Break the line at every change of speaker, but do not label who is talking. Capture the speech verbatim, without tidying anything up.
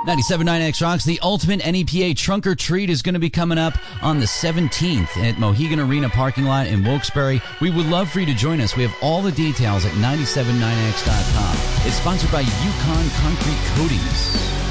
ninety-seven point nine X Rocks, the ultimate N E P A trunk or treat is going to be coming up on the seventeenth at Mohegan Arena parking lot in Wilkes-Barre. We would love for you to join us. We have all the details at nine seven nine X dot com. It's sponsored by Yukon Concrete Coatings.